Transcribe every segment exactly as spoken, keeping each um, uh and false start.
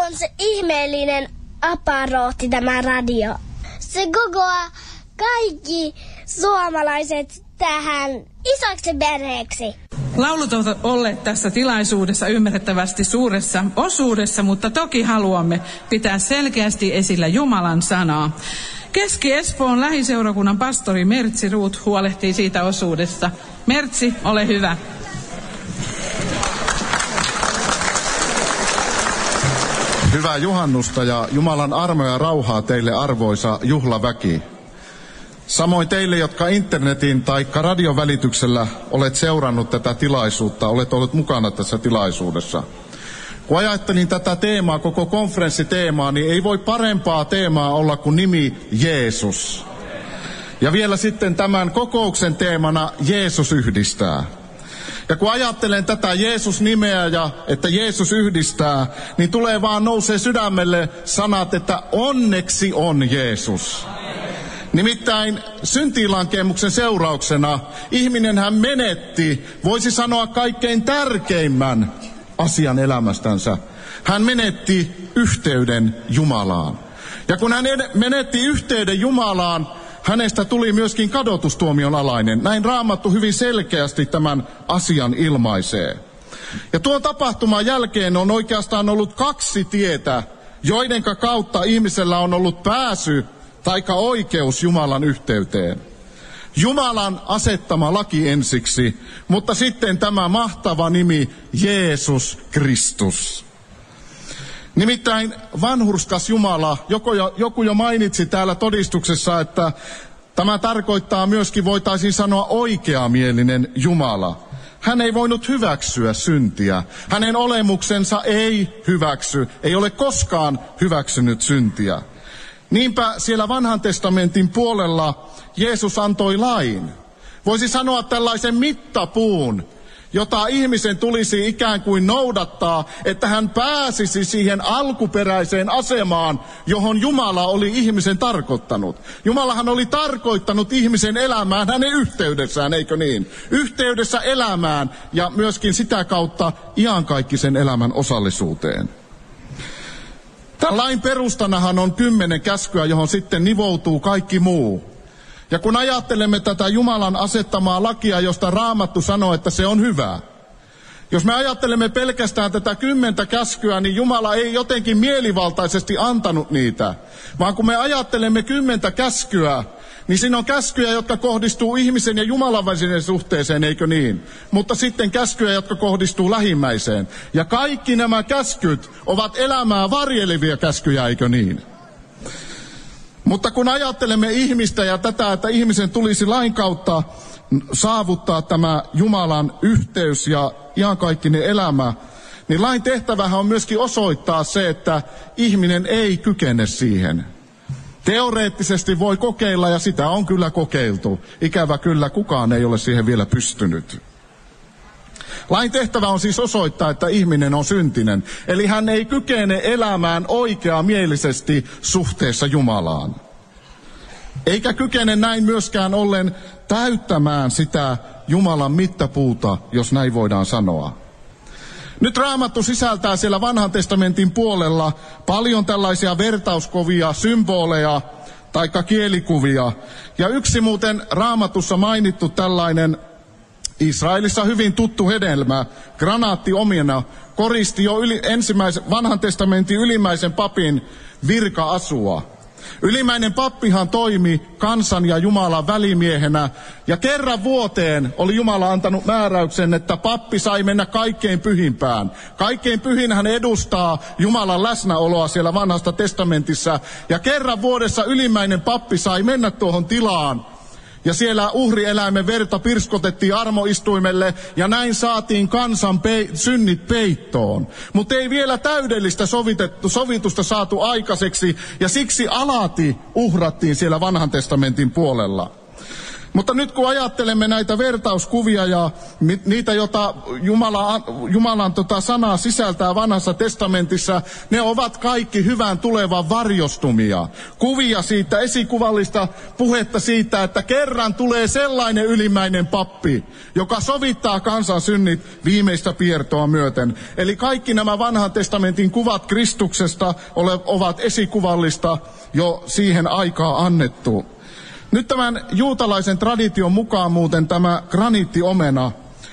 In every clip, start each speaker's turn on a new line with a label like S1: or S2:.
S1: on se ihmeellinen aparaatti, tämä radio. Se kokoaa kaikki suomalaiset tähän isoksi perheeksi.
S2: Laulut ovat olleet tässä tilaisuudessa ymmärrettävästi suuressa osuudessa, mutta toki haluamme pitää selkeästi esillä Jumalan sanaa. Keski-Espoon lähiseurakunnan pastori Mertsi Ruut huolehtii siitä osuudesta. Mertsi, ole hyvä.
S3: Hyvää juhannusta ja Jumalan armoa ja rauhaa teille, arvoisa juhlaväki. Samoin teille, jotka internetin tai radion välityksellä olet seurannut tätä tilaisuutta, olet ollut mukana tässä tilaisuudessa. Kun ajattelin tätä teemaa, koko konferenssiteemaa, niin ei voi parempaa teemaa olla kuin nimi Jeesus. Ja vielä sitten tämän kokouksen teemana Jeesus yhdistää. Ja kun ajattelen tätä Jeesus-nimeä ja että Jeesus yhdistää, niin tulee vaan nousee sydämelle sanat, että onneksi on Jeesus. Nimittäin syntiinlankemuksen seurauksena ihminenhän menetti, voisi sanoa kaikkein tärkeimmän asian elämästänsä. Hän menetti yhteyden Jumalaan. Ja kun hän menetti yhteyden Jumalaan, hänestä tuli myöskin kadotustuomion alainen. Näin Raamattu hyvin selkeästi tämän asian ilmaisee. Ja tuon tapahtuman jälkeen on oikeastaan ollut kaksi tietä, joidenka kautta ihmisellä on ollut pääsy taika oikeus Jumalan yhteyteen. Jumalan asettama laki ensiksi, mutta sitten tämä mahtava nimi Jeesus Kristus. Nimittäin vanhurskas Jumala, joku jo, joku jo mainitsi täällä todistuksessa, että tämä tarkoittaa myöskin, voitaisiin sanoa, oikeamielinen Jumala. Hän ei voinut hyväksyä syntiä. Hänen olemuksensa ei hyväksy, ei ole koskaan hyväksynyt syntiä. Niinpä siellä vanhan testamentin puolella Jeesus antoi lain. Voisi sanoa tällaisen mittapuun, jota ihmisen tulisi ikään kuin noudattaa, että hän pääsisi siihen alkuperäiseen asemaan, johon Jumala oli ihmisen tarkoittanut. Jumalahan oli tarkoittanut ihmisen elämään hänen yhteydessään, eikö niin? Yhteydessä elämään ja myöskin sitä kautta iankaikkisen elämän osallisuuteen. Tämän lain perustanahan on kymmenen käskyä, johon sitten nivoutuu kaikki muu. Ja kun ajattelemme tätä Jumalan asettamaa lakia, josta Raamattu sanoo, että se on hyvä. Jos me ajattelemme pelkästään tätä kymmentä käskyä, niin Jumala ei jotenkin mielivaltaisesti antanut niitä. Vaan kun me ajattelemme kymmentä käskyä, niin siinä on käskyjä, jotka kohdistuu ihmisen ja Jumalan väliseen suhteeseen, eikö niin? Mutta sitten käskyjä, jotka kohdistuu lähimmäiseen. Ja kaikki nämä käskyt ovat elämää varjelevia käskyjä, eikö niin? Mutta kun ajattelemme ihmistä ja tätä, että ihmisen tulisi lain kautta saavuttaa tämä Jumalan yhteys ja iankaikkinen elämä, niin lain tehtävähän on myöskin osoittaa se, että ihminen ei kykene siihen. Teoreettisesti voi kokeilla ja sitä on kyllä kokeiltu. Ikävä kyllä, kukaan ei ole siihen vielä pystynyt. Lain tehtävä on siis osoittaa, että ihminen on syntinen. Eli hän ei kykene elämään oikeamielisesti suhteessa Jumalaan. Eikä kykene näin myöskään ollen täyttämään sitä Jumalan mittapuuta, jos näin voidaan sanoa. Nyt Raamattu sisältää siellä vanhan testamentin puolella paljon tällaisia vertauskovia, symboleja tai kielikuvia. Ja yksi muuten Raamatussa mainittu tällainen Israelissa hyvin tuttu hedelmä, granaattiomena, koristi jo yli, ensimmäisen vanhan testamentin ylimmäisen papin virka-asua. Ylimmäinen pappihan toimi kansan ja Jumalan välimiehenä, ja kerran vuoteen oli Jumala antanut määräyksen, että pappi sai mennä kaikkein pyhimpään. Kaikkein pyhin hän edustaa Jumalan läsnäoloa siellä vanhasta testamentissa, ja kerran vuodessa ylimmäinen pappi sai mennä tuohon tilaan. Ja siellä uhrieläimen verta pirskotettiin armoistuimelle ja näin saatiin kansan pei- synnit peittoon. Mutta ei vielä täydellistä sovitettu, sovitusta saatu aikaiseksi ja siksi alati uhrattiin siellä vanhan testamentin puolella. Mutta nyt kun ajattelemme näitä vertauskuvia ja niitä, joita Jumala, Jumalan tota sanaa sisältää vanhassa testamentissa, ne ovat kaikki hyvän tulevan varjostumia. Kuvia siitä, esikuvallista puhetta siitä, että kerran tulee sellainen ylimmäinen pappi, joka sovittaa kansan synnit viimeistä piertoa myöten. Eli kaikki nämä vanhan testamentin kuvat Kristuksesta ovat esikuvallista jo siihen aikaan annettu. Nyt tämän juutalaisen tradition mukaan muuten tämä graniittiomena,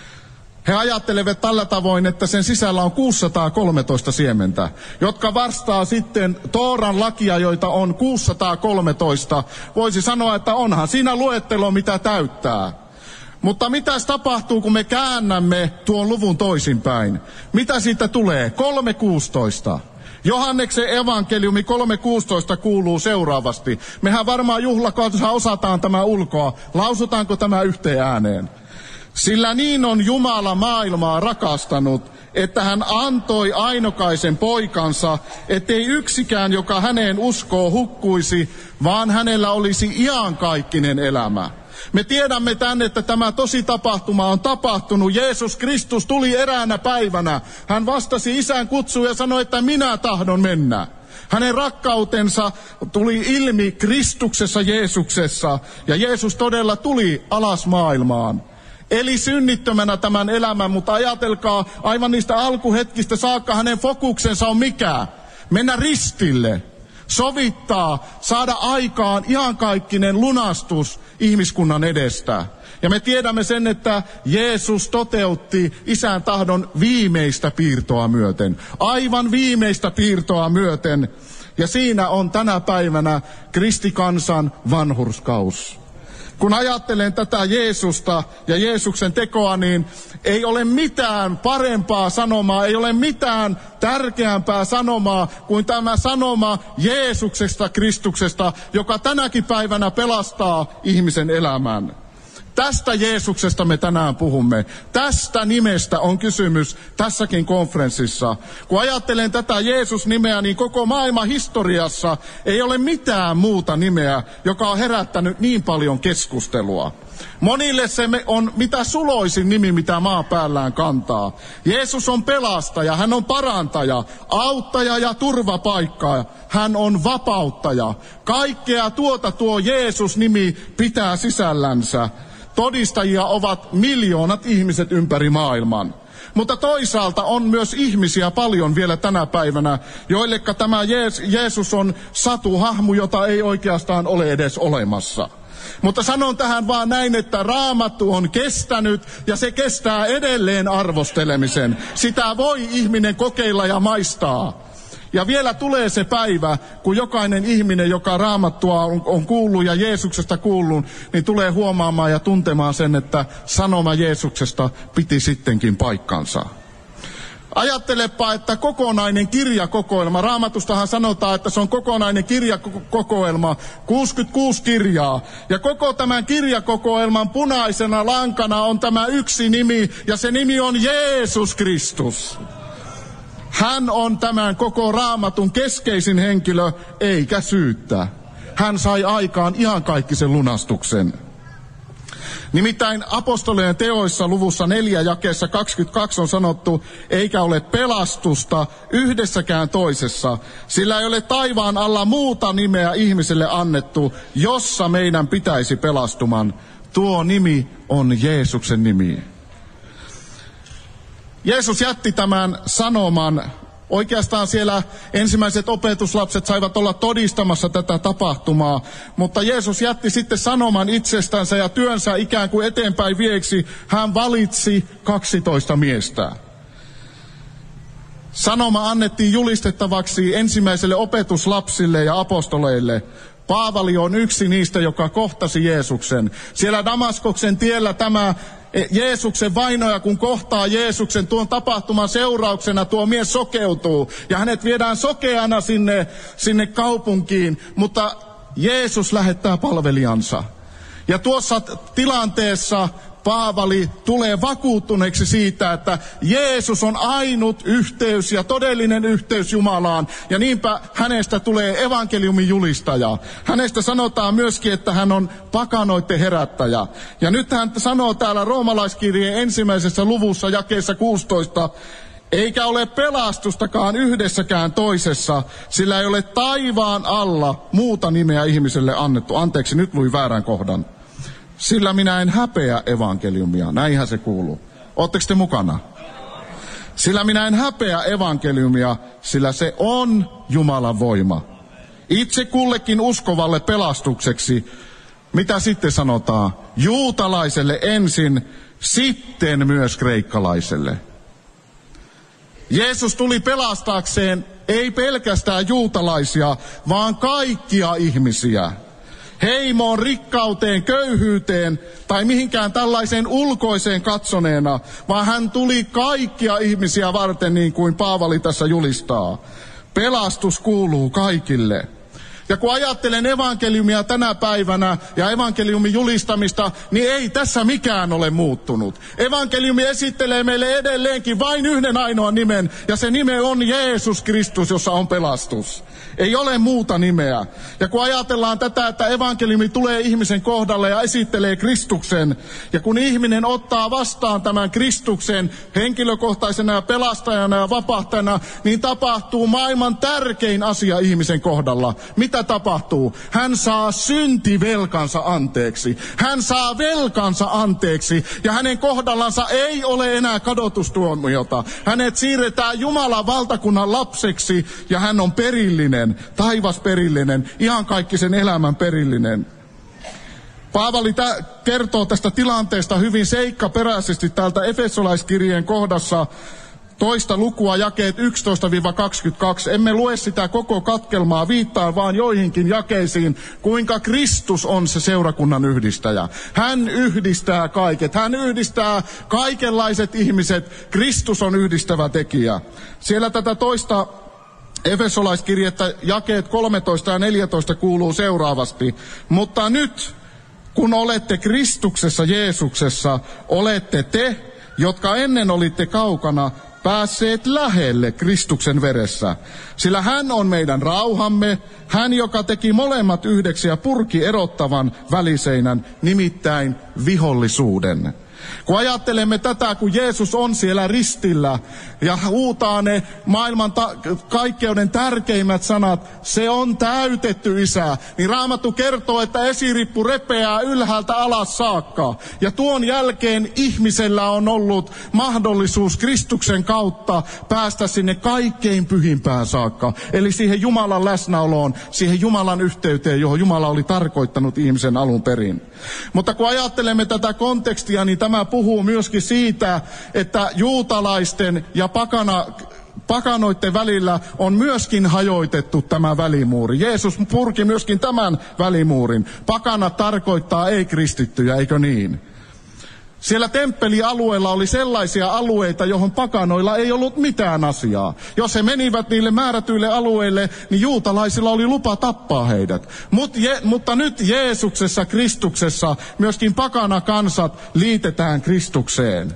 S3: he ajattelevat tällä tavoin, että sen sisällä on kuusisataakolmetoista siementä, jotka vastaa sitten Tooran lakia, joita on kuusisataakolmetoista. Voisi sanoa, että onhan siinä luettelo, mitä täyttää. Mutta mitäs tapahtuu, kun me käännämme tuon luvun toisinpäin? Mitä siitä tulee? kolme kuusitoista. Johanneksen evankeliumi kolme kuusitoista kuuluu seuraavasti. Mehän varmaan juhlakansa osataan tämä ulkoa. Lausutaanko tämä yhteen ääneen? Sillä niin on Jumala maailmaa rakastanut, että hän antoi ainokaisen poikansa, ettei yksikään, joka häneen uskoo, hukkuisi, vaan hänellä olisi iankaikkinen elämä. Me tiedämme tänne, että tämä tosi tapahtuma on tapahtunut. Jeesus Kristus tuli eräänä päivänä. Hän vastasi isän kutsuun ja sanoi, että minä tahdon mennä. Hänen rakkautensa tuli ilmi Kristuksessa Jeesuksessa. Ja Jeesus todella tuli alas maailmaan. Eli synnittömänä tämän elämän, mutta ajatelkaa aivan niistä alkuhetkistä saakka hänen fokuksensa on mikä? Mennä ristille. Sovittaa, saada aikaan iankaikkinen lunastus ihmiskunnan edestä. Ja me tiedämme sen, että Jeesus toteutti isän tahdon viimeistä piirtoa myöten. Aivan viimeistä piirtoa myöten. Ja siinä on tänä päivänä kristikansan vanhurskaus. Kun ajattelen tätä Jeesusta ja Jeesuksen tekoa, niin ei ole mitään parempaa sanomaa, ei ole mitään tärkeämpää sanomaa kuin tämä sanoma Jeesuksesta Kristuksesta, joka tänäkin päivänä pelastaa ihmisen elämän. Tästä Jeesuksesta me tänään puhumme. Tästä nimestä on kysymys tässäkin konferenssissa. Kun ajattelen tätä Jeesus-nimeä, niin koko maailman historiassa ei ole mitään muuta nimeä, joka on herättänyt niin paljon keskustelua. Monille se on mitä suloisin nimi, mitä maa päällään kantaa. Jeesus on pelastaja, hän on parantaja, auttaja ja turvapaikka. Hän on vapauttaja. Kaikkea tuota tuo Jeesus-nimi pitää sisällänsä. Todistajia ovat miljoonat ihmiset ympäri maailman. Mutta toisaalta on myös ihmisiä paljon vielä tänä päivänä, joilleka tämä Jeesus on satuhahmo, jota ei oikeastaan ole edes olemassa. Mutta sanon tähän vaan näin, että Raamattu on kestänyt ja se kestää edelleen arvostelemisen. Sitä voi ihminen kokeilla ja maistaa. Ja vielä tulee se päivä, kun jokainen ihminen, joka Raamattua on, on kuullut ja Jeesuksesta kuullut, niin tulee huomaamaan ja tuntemaan sen, että sanoma Jeesuksesta piti sittenkin paikkansa. Ajattelepa, että kokonainen kirjakokoelma, Raamatustahan sanotaan, että se on kokonainen kirjakokoelma, kuusikymmentäkuusi kirjaa. Ja koko tämän kirjakokoelman punaisena lankana on tämä yksi nimi, ja se nimi on Jeesus Kristus. Hän on tämän koko Raamatun keskeisin henkilö, eikä syyttä. Hän sai aikaan iankaikkisen lunastuksen. Nimittäin apostolien teoissa luvussa neljä jakeessa kaksikymmentäkaksi on sanottu, eikä ole pelastusta yhdessäkään toisessa, sillä ei ole taivaan alla muuta nimeä ihmiselle annettu, jossa meidän pitäisi pelastuman. Tuo nimi on Jeesuksen nimi. Jeesus jätti tämän sanoman. Oikeastaan siellä ensimmäiset opetuslapset saivat olla todistamassa tätä tapahtumaa, mutta Jeesus jätti sitten sanoman itsestänsä ja työnsä ikään kuin eteenpäin vieksi. Hän valitsi kaksitoista miestä. Sanoma annettiin julistettavaksi ensimmäiselle opetuslapsille ja apostoleille. Paavali on yksi niistä, joka kohtasi Jeesuksen. Siellä Damaskoksen tiellä tämä Jeesuksen vainoja, kun kohtaa Jeesuksen, tuon tapahtuman seurauksena tuo mies sokeutuu. Ja hänet viedään sokeana sinne, sinne kaupunkiin, mutta Jeesus lähettää palvelijansa. Ja tuossa tilanteessa Paavali tulee vakuuttuneeksi siitä, että Jeesus on ainut yhteys ja todellinen yhteys Jumalaan. Ja niinpä hänestä tulee evankeliumin julistaja. Hänestä sanotaan myöskin, että hän on pakanoiden herättäjä. Ja nyt hän sanoo täällä roomalaiskirjeen ensimmäisessä luvussa jakeessa kuusitoista, eikä ole pelastustakaan yhdessäkään toisessa, sillä ei ole taivaan alla muuta nimeä ihmiselle annettu. Anteeksi, nyt luin väärän kohdan. Sillä minä en häpeä evankeliumia. Näinhän se kuuluu. Ootteko te mukana? Sillä minä en häpeä evankeliumia, sillä se on Jumalan voima. Itse kullekin uskovalle pelastukseksi. Mitä sitten sanotaan? Juutalaiselle ensin, sitten myös kreikkalaiselle. Jeesus tuli pelastaakseen ei pelkästään juutalaisia, vaan kaikkia ihmisiä. Heimoon, rikkauteen, köyhyyteen tai mihinkään tällaiseen ulkoiseen katsoneena, vaan hän tuli kaikkia ihmisiä varten, niin kuin Paavali tässä julistaa. Pelastus kuuluu kaikille. Ja kun ajattelen evankeliumia tänä päivänä ja evankeliumin julistamista, niin ei tässä mikään ole muuttunut. Evankeliumi esittelee meille edelleenkin vain yhden ainoan nimen, ja se nime on Jeesus Kristus, jossa on pelastus. Ei ole muuta nimeä. Ja kun ajatellaan tätä, että evankeliumi tulee ihmisen kohdalle ja esittelee Kristuksen, ja kun ihminen ottaa vastaan tämän Kristuksen henkilökohtaisena ja pelastajana ja vapahtajana, niin tapahtuu maailman tärkein asia ihmisen kohdalla. Mitä tapahtuu? Hän saa syntivelkansa anteeksi. Hän saa velkansa anteeksi, ja hänen kohdallansa ei ole enää kadotustuomiota. Hänet siirretään Jumalan valtakunnan lapseksi, ja hän on perillinen. Taivasperillinen, ihan kaikki sen elämän perillinen. Paavali tä- kertoo tästä tilanteesta hyvin seikkaperäisesti täältä Efesolaiskirjeen kohdassa toista lukua jakeet yksitoista kaksikymmentäkaksi. Emme lue sitä koko katkelmaa, viittaan vaan joihinkin jakeisiin, kuinka Kristus on se seurakunnan yhdistäjä. Hän yhdistää kaiket, hän yhdistää kaikenlaiset ihmiset. Kristus on yhdistävä tekijä. Siellä tätä toista Efesolaiskirjettä jakeet kolmetoista ja neljätoista kuuluu seuraavasti. Mutta nyt, kun olette Kristuksessa Jeesuksessa, olette te, jotka ennen olitte kaukana, päässeet lähelle Kristuksen veressä. Sillä hän on meidän rauhamme, hän joka teki molemmat yhdeksi ja purki erottavan väliseinän, nimittäin vihollisuuden. Kun ajattelemme tätä, kun Jeesus on siellä ristillä ja huutaa ne maailman ta- kaikkeuden tärkeimmät sanat, se on täytetty, Isä, niin Raamattu kertoo, että esirippu repeää ylhäältä alas saakka. Ja tuon jälkeen ihmisellä on ollut mahdollisuus Kristuksen kautta päästä sinne kaikkein pyhimpään saakka. Eli siihen Jumalan läsnäoloon, siihen Jumalan yhteyteen, johon Jumala oli tarkoittanut ihmisen alun perin. Mutta kun ajattelemme tätä kontekstia, niin tämä puhuu myöskin siitä, että juutalaisten ja pakana, pakanoiden välillä on myöskin hajoitettu tämä välimuuri. Jeesus purki myöskin tämän välimuurin. Pakana tarkoittaa ei-kristittyjä, eikö niin? Siellä temppelialueella oli sellaisia alueita, johon pakanoilla ei ollut mitään asiaa. Jos he menivät niille määrätyille alueille, niin juutalaisilla oli lupa tappaa heidät. Mut je, mutta nyt Jeesuksessa, Kristuksessa, myöskin pakanakansat liitetään Kristukseen.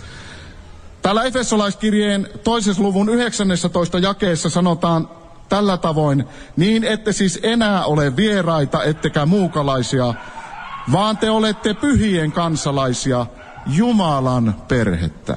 S3: Täällä Efesolaiskirjeen toisen luvun yhdeksännentoista jakeessa sanotaan tällä tavoin, niin ette siis enää ole vieraita ettekä muukalaisia, vaan te olette pyhien kansalaisia, Jumalan perhettä.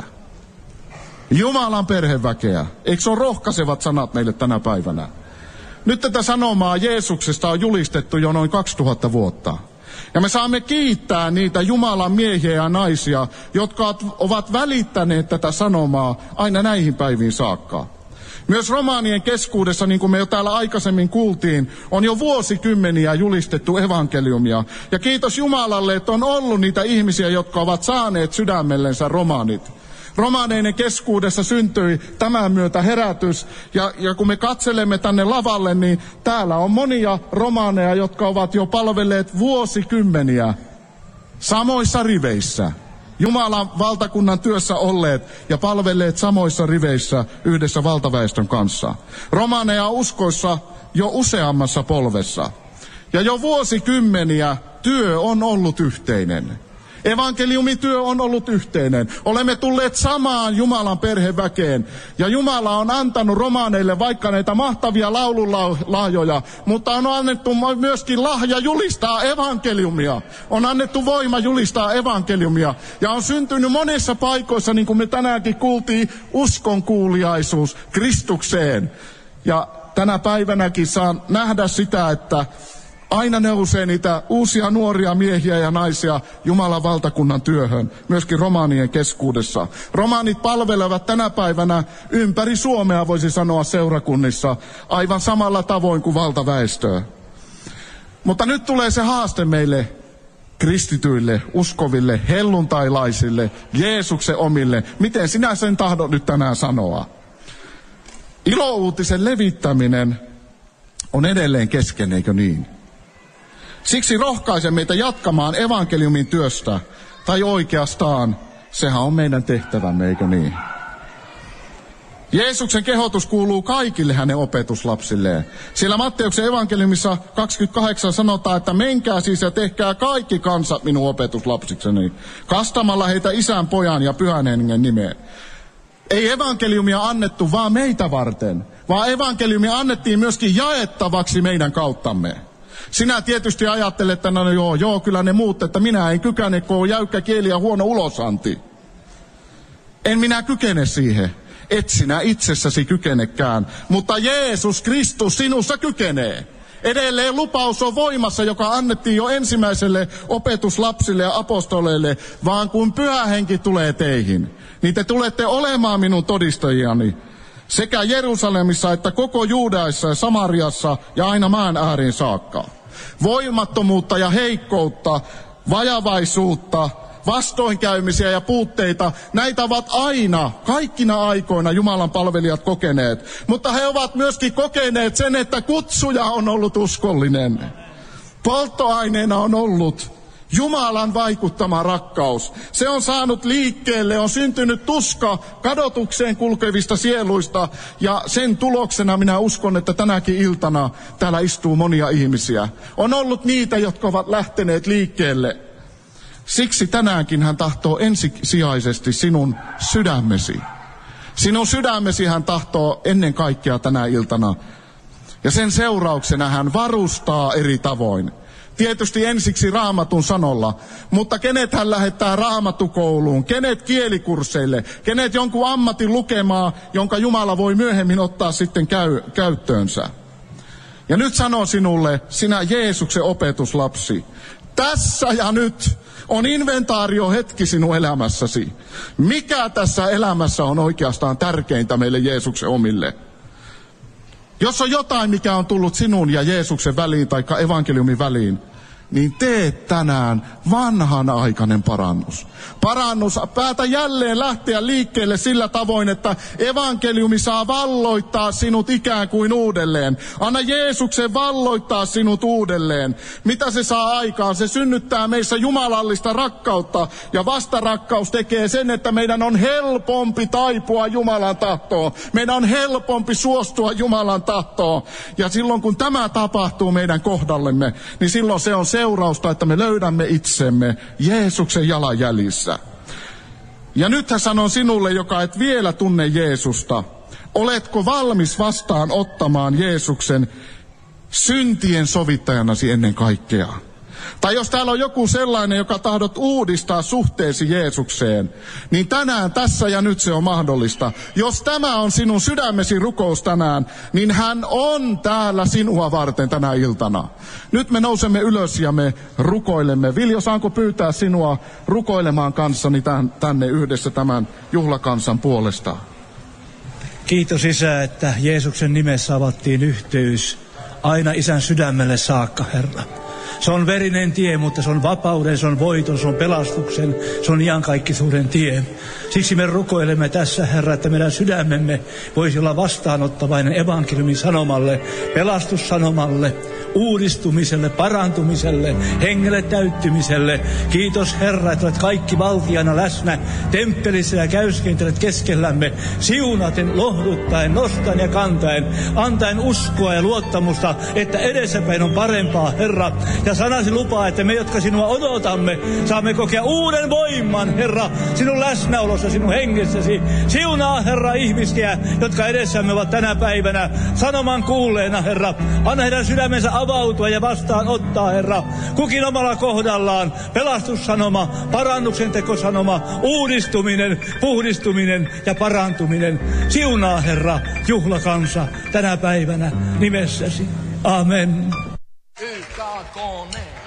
S3: Jumalan perheväkeä. Eikö se ole rohkaisevat sanat meille tänä päivänä? Nyt tätä sanomaa Jeesuksesta on julistettu jo noin kaksituhatta vuotta. Ja me saamme kiittää niitä Jumalan miehiä ja naisia, jotka ovat välittäneet tätä sanomaa aina näihin päiviin saakka. Myös romaanien keskuudessa, niin kuin me jo täällä aikaisemmin kuultiin, on jo vuosikymmeniä julistettu evankeliumia. Ja kiitos Jumalalle, että on ollut niitä ihmisiä, jotka ovat saaneet sydämellensä romaanit. Romaaneiden keskuudessa syntyi tämän myötä herätys. Ja, ja kun me katselemme tänne lavalle, niin täällä on monia romaaneja, jotka ovat jo palvelleet vuosikymmeniä samoissa riveissä. Jumalan valtakunnan työssä olleet ja palvelleet samoissa riveissä yhdessä valtaväestön kanssa. Romaaneja uskoissa jo useammassa polvessa. Ja jo vuosikymmeniä työ on ollut yhteinen. Evankeliumityö on ollut yhteinen. Olemme tulleet samaan Jumalan perheväkeen. Ja Jumala on antanut romaaneille vaikka näitä mahtavia laululahjoja, mutta on annettu myöskin lahja julistaa evankeliumia. On annettu voima julistaa evankeliumia. Ja on syntynyt monissa paikoissa, niin kuin me tänäänkin kuultiin, uskonkuuliaisuus Kristukseen. Ja tänä päivänäkin saan nähdä sitä, että aina nousee niitä uusia nuoria miehiä ja naisia Jumalan valtakunnan työhön, myöskin romaanien keskuudessa. Romaanit palvelevat tänä päivänä ympäri Suomea, voisi sanoa, seurakunnissa, aivan samalla tavoin kuin valtaväestöä. Mutta nyt tulee se haaste meille kristityille, uskoville, helluntailaisille, Jeesuksen omille. Miten sinä sen tahdot nyt tänään sanoa? Ilouutisen levittäminen on edelleen kesken, eikö niin? Siksi rohkaisen meitä jatkamaan evankeliumin työstä, tai oikeastaan sehän on meidän tehtävämme, eikö niin? Jeesuksen kehotus kuuluu kaikille hänen opetuslapsilleen. Sillä Matteuksen evankeliumissa kaksikymmentäkahdeksan sanotaan, että menkää siis ja tehkää kaikki kansat minun opetuslapsikseni, kastamalla heitä Isän, Pojan ja Pyhän Hengen nimeen. Ei evankeliumia annettu vaan meitä varten, vaan evankeliumia annettiin myöskin jaettavaksi meidän kauttamme. Sinä tietysti ajattelet, että no joo, joo, kyllä ne muut, että minä en kykene, kun on jäykkä kieli ja huono ulosanti. En minä kykene siihen. Et sinä itsessäsi kykenekään, mutta Jeesus Kristus sinussa kykenee. Edelleen lupaus on voimassa, joka annettiin jo ensimmäiselle opetuslapsille ja apostoleille, vaan kun Pyhä Henki tulee teihin, niin te tulette olemaan minun todistajiani sekä Jerusalemissa että koko Juudeassa ja Samariassa ja aina maan ääriin saakka. Voimattomuutta ja heikkoutta, vajavaisuutta, vastoinkäymisiä ja puutteita, näitä ovat aina, kaikkina aikoina Jumalan palvelijat kokeneet. Mutta he ovat myöskin kokeneet sen, että kutsuja on ollut uskollinen. Polttoaineena on ollut Jumalan vaikuttama rakkaus. Se on saanut liikkeelle, on syntynyt tuska kadotukseen kulkevista sieluista. Ja sen tuloksena minä uskon, että tänäkin iltana täällä istuu monia ihmisiä. On ollut niitä, jotka ovat lähteneet liikkeelle. Siksi tänäänkin hän tahtoo ensisijaisesti sinun sydämesi. Sinun sydämesi hän tahtoo ennen kaikkea tänä iltana. Ja sen seurauksena hän varustaa eri tavoin. Tietysti ensiksi Raamatun sanolla, mutta kenet hän lähettää Raamattukouluun, kenet kielikursseille, kenet jonkun ammatin lukemaa, jonka Jumala voi myöhemmin ottaa sitten käy, käyttöönsä. Ja nyt sanon sinulle, sinä Jeesuksen opetuslapsi, tässä ja nyt on inventaario hetki sinun elämässäsi. Mikä tässä elämässä on oikeastaan tärkeintä meille Jeesuksen omille? Jos on jotain, mikä on tullut sinun ja Jeesuksen väliin tai evankeliumin väliin, niin tee tänään vanhanaikainen parannus. Parannus, päätä jälleen lähteä liikkeelle sillä tavoin, että evankeliumi saa valloittaa sinut ikään kuin uudelleen. Anna Jeesuksen valloittaa sinut uudelleen. Mitä se saa aikaan? Se synnyttää meissä jumalallista rakkautta, ja vastarakkaus tekee sen, että meidän on helpompi taipua Jumalan tahtoon. Meidän on helpompi suostua Jumalan tahtoon. Ja silloin kun tämä tapahtuu meidän kohdallemme, niin silloin se on seurausta, että me löydämme itsemme Jeesuksen jalanjäljissä. Ja nyt hän sanoo sinulle, joka et vielä tunne Jeesusta, oletko valmis vastaan ottamaan Jeesuksen syntien sovittajanasi ennen kaikkea? Tai jos täällä on joku sellainen, joka tahdot uudistaa suhteesi Jeesukseen, niin tänään, tässä ja nyt se on mahdollista. Jos tämä on sinun sydämesi rukous tänään, niin hän on täällä sinua varten tänä iltana. Nyt me nousemme ylös ja me rukoilemme. Viljo, saanko pyytää sinua rukoilemaan kanssani tänne yhdessä tämän juhlakansan puolesta?
S4: Kiitos Isä, että Jeesuksen nimessä avattiin yhteys aina Isän sydämelle saakka, Herra. Se on verinen tie, mutta se on vapauden, se on voiton, se on pelastuksen, se on iankaikkisuuden tie. Siksi me rukoilemme tässä, Herra, että meidän sydämemme voisi olla vastaanottavainen evankeliumin sanomalle, pelastussanomalle, uudistumiselle, parantumiselle, hengelle täyttymiselle. Kiitos Herra, että olet kaikki valtiana läsnä temppelissä ja käyskentelet keskellämme, siunaten, lohduttaen, nostaen ja kantaen, antaen uskoa ja luottamusta, että edessäpäin on parempaa, Herra. Ja sanasi lupaa, että me, jotka sinua odotamme, saamme kokea uuden voiman, Herra, sinun läsnäolossa, sinun hengessäsi. Siunaa, Herra, ihmisiä, jotka edessämme ovat tänä päivänä sanoman kuulleena, Herra. Anna heidän sydämensä avautua ja vastaanottaa, Herra, kukin omalla kohdallaan. Pelastussanoma, parannuksen tekosanoma, uudistuminen, puhdistuminen ja parantuminen. Siunaa, Herra, juhlakansa tänä päivänä nimessäsi. Amen.
S5: Y K K N